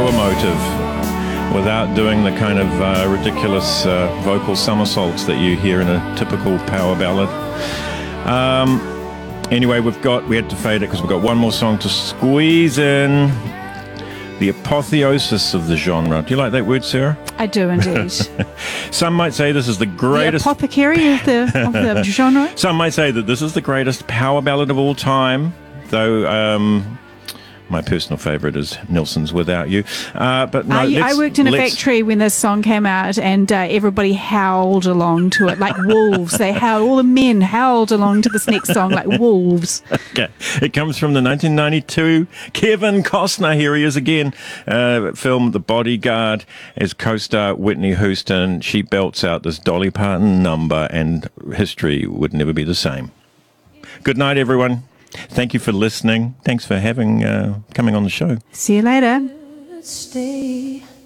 power motive without doing the kind of ridiculous vocal somersaults that you hear in a typical power ballad. Anyway, we had to fade it because we've got one more song to squeeze in. The apotheosis of the genre. Do you like that word, Sarah? I do indeed. Some might say this is the greatest... The apothecary of the genre? Some might say that this is the greatest power ballad of all time, though my personal favourite is Nelson's Without You. But no, I worked in a factory when this song came out, and everybody howled along to it like wolves. They howled, all the men howled along to this next song like wolves. Okay. It comes from the 1992 Kevin Costner, here he is again, film The Bodyguard, as co-star Whitney Houston. She belts out this Dolly Parton number, and history would never be the same. Good night, everyone. Thank you for listening. Thanks for coming on the show. See you later. Stay.